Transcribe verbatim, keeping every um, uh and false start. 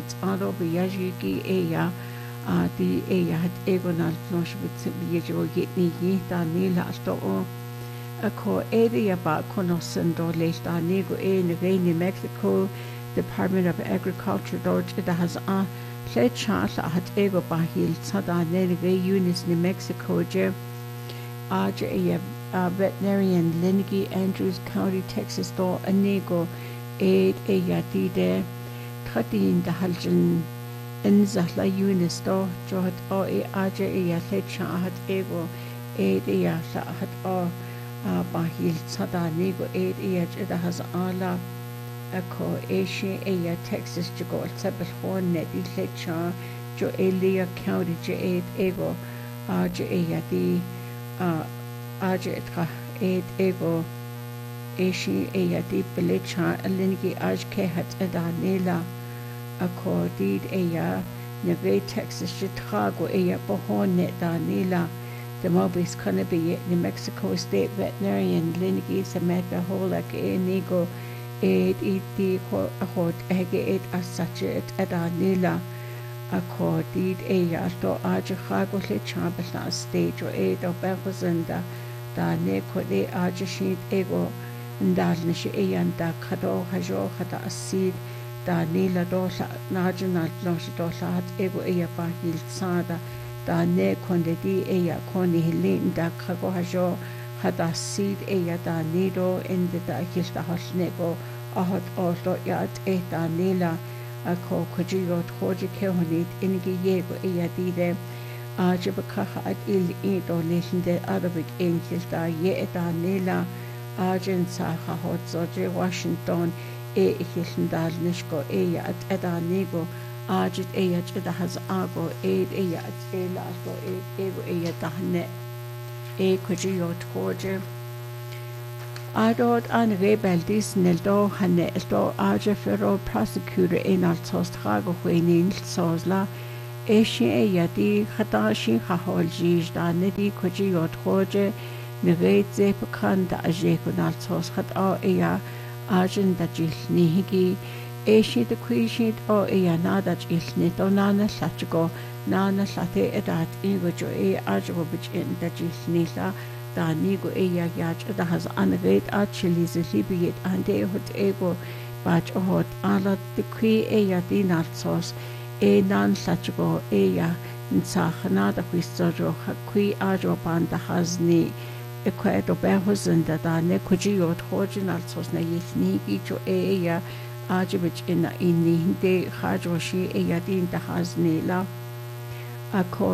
bit ado biyajiki eya a di eya hat egonal closh bit biyajo yitni yita nila sto o ako area ba konosendo leista nego e New Mexico Department of Agriculture dort it has a played chart hat ego bahil sada nege unis New Mexico je a je a veterinarian Lenigi Andrews County Texas do anego eight e yatide thirteen da haljen in zahla unis do jot o e aje e yatlet hat ego eight e yatla hat o bahil sada nego eight e yat has ala ako Asia e Texas jogol sabel hon net i lecha jo Elia County je eight ego aje e yati aje tra eight ego Asia e yati belecha alingi aj ke hat ada nela ako did e ya neve Texas Chicago e ya pohon net da nela the mobis kana be New Mexico State Veterinarian Linigi Samantha Holak e nego eight iti ko ahot ege et asache et ada nila ako did e ya to aje khago le chabla stage o eight o behozenda da ne ko de aje shit ego ndal ne she e yanda khado hajo khata asid da nila do national launch do hat ego e ya pa hil sada da ne konde di e ya koni hilin da khago hajo hada seed e ya da nido in the da kista hasnego ahot ordo ya e da nila ako kujigo hoje ke honit ingi yego e ya di de aje bakaha at il e do nation de arabic angels da ye da nila ajen sa hot zoje Washington e ikhin dal nishko e ya at da nego ajit e ya da has ago e e ya e la so e ego e ya da ne e kujigo hoje Adod an rebellis nel do hanne do aje federal prosecutor in altos trago huenin sozla eshi e yadi khatashi khaholji da ne di kuji ot hoje ne reze bekan da aje kunal tos khat o eya ajen da jilni higi eshi de kuishi o eya nada jilni do nana lachgo nana late edat ingo jo e aje bobich in da jilni la da nigo e ya yach da has anreit actually ze libiet and e hot ego bach hot ala de qui e ya dinarsos e nan sachgo e ya ntsachna da quisto jo qui ajo banda hasni e quedo behosen da da ne kuji yot hojinarsos na yisni gicho e ya ajibich in in de hajoshi e ya din da hasni la ako